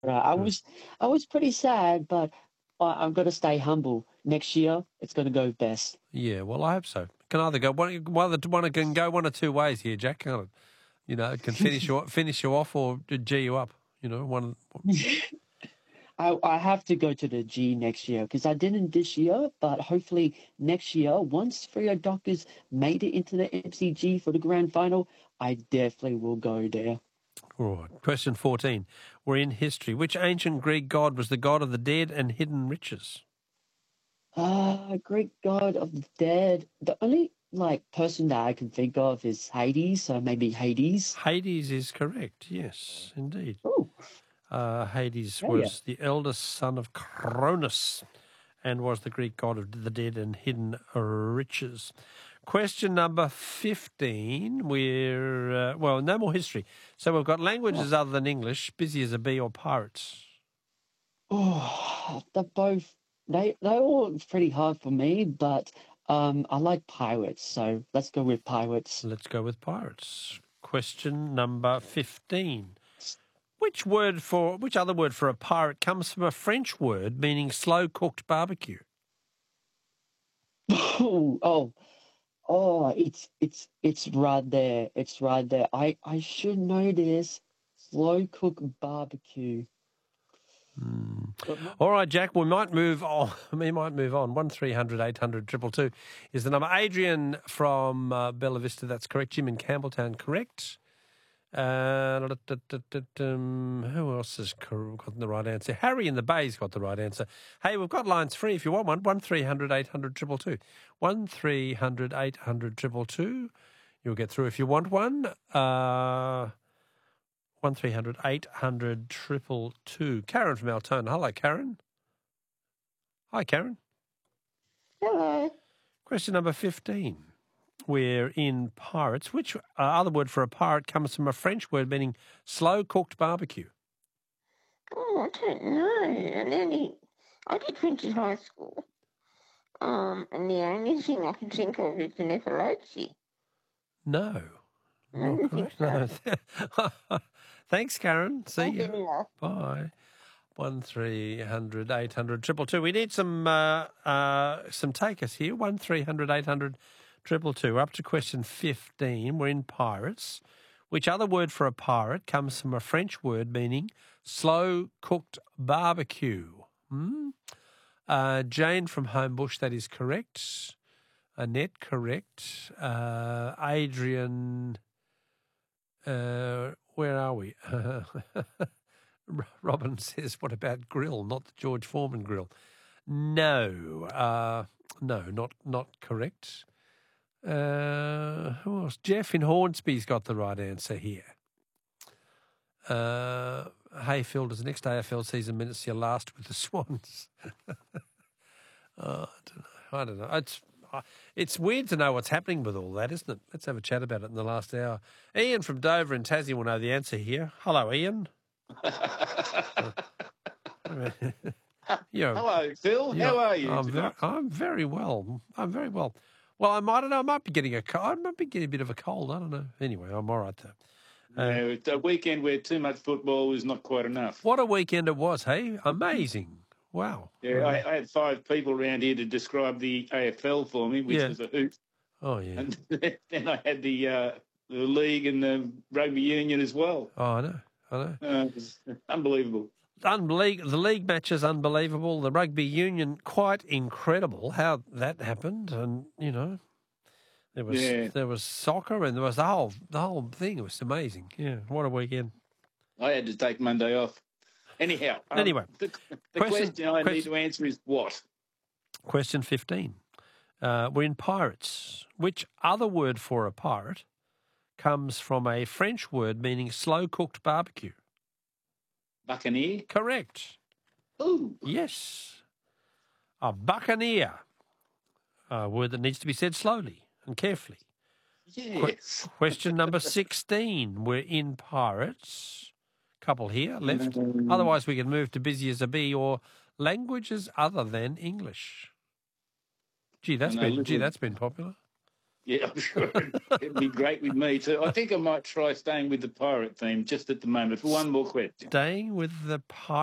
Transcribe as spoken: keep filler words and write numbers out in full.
Uh, I Hmm. was I was pretty sad, but I, I'm gonna stay humble. Next year, it's gonna go best. Yeah, well, I hope so. Can either go one, one, of the- one can go one or two ways here, Jack. Can't it? You know, it can finish you finish you off or g you up. You know, one. I I have to go to the G next year because I didn't this year, but hopefully next year, once Freo Doctors made it into the M C G for the grand final, I definitely will go there. All right. Question fourteen. We're in history. Which ancient Greek god was the god of the dead and hidden riches? Ah, great god of the dead. The only like person that I can think of is Hades, so maybe Hades. Hades is correct. Yes, indeed. Oh, Uh, Hades yeah, yeah. was the eldest son of Cronus and was the Greek god of the dead and hidden riches. Question number fifteen. We're, uh, well, no more history. So we've got languages other than English, busy as a bee or pirates. Oh, they're both they they're all pretty hard for me, but um, I like pirates, so let's go with pirates. Let's go with pirates. Question number fifteen. Which word for which other word for a pirate comes from a French word meaning slow cooked barbecue? Oh, oh, oh, it's it's it's right there. It's right there. I I should know this. Slow cook barbecue. Hmm. But my- All right, Jack, we might move on. We might move on. One three hundred eight hundred triple two is the number. Adrian from uh, Bella Vista, that's correct. Jim in Campbelltown, correct. Uh, um, who else has got the right answer? Harry in the Bay's got the right answer. Hey, we've got lines free if you want one. One three hundred eight hundred triple two. One three hundred eight hundred triple two. You'll get through if you want one. Uh, one three hundred eight hundred triple two. Karen from Altona. Hello, Karen. Hi, Karen. Hello. Question number fifteen. We're in pirates. Which uh, other word for a pirate comes from a French word meaning slow cooked barbecue? Oh, I don't know. And then I did French in high school. Um, and the only thing I can think of is the Nephilochi. No. I Not don't think correct. so. No. Thanks, Karen. See Thank you. you. Bye. One three hundred eight hundred triple two. We need some uh, uh, some takers here. One three hundred eight hundred triple two. Up to question fifteen. We're in pirates. Which other word for a pirate comes from a French word meaning slow cooked barbecue? Hmm? Uh, Jane from Homebush, that is correct. Annette, correct. Uh, Adrian, uh, where are we? Robin says, what about grill, not the George Foreman grill? No, uh, no, not not correct. Uh, who else? Jeff in Hornsby's got the right answer here. Uh, Hayfield is the next A F L season minutes your last with the Swans. oh, I don't know. I don't know. It's it's weird to know what's happening with all that, isn't it? Let's have a chat about it in the last hour. Ian from Dover and Tassie will know the answer here. Hello, Ian. You're, Hello, Phil. you're, How are you? I'm very, I'm very well. I'm very well. Well, I might, I don't know. I might be getting a cold. I might be getting a bit of a cold. I don't know. Anyway, I'm all right though. Uh, no, it's a weekend where too much football is not quite enough. What a weekend it was, hey? Amazing. Wow. Yeah, uh, I, I had five people around here to describe the A F L for me, which yeah. was a hoot. Oh, yeah. And then I had the uh, the league and the rugby union as well. Oh, I know. I know. Uh, it was unbelievable. Unbelievable. The league match is unbelievable. The rugby union, quite incredible how that happened. And, you know, there was yeah. there was soccer and there was the whole, the whole thing. It was amazing. Yeah, what a weekend. I had to take Monday off. Anyhow, um, anyway, the, the question, question I question, need to answer is what? Question fifteen. Uh, we're in pirates. Which other word for a pirate comes from a French word meaning slow-cooked barbecue? Buccaneer? Correct. Ooh. Yes. A buccaneer. A word that needs to be said slowly and carefully. Yes. Qu- question number sixteen. We're in pirates. Couple here left. Um, Otherwise, we can move to busy as a bee or languages other than English. Gee, that's no, been little, gee, that's been popular. Yeah, I'm sure it'd, it'd be great with me too. I think I might try staying with the pirate theme just at the moment for one more question. Staying with the pirate.